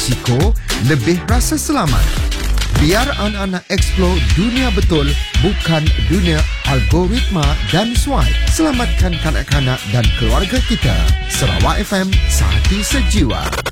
risiko, lebih rasa selamat. Biar anak-anak explore dunia betul, bukan dunia algoritma dan swipe. Selamatkan kanak-kanak dan keluarga kita. Sarawak FM, Satu Sejiwa.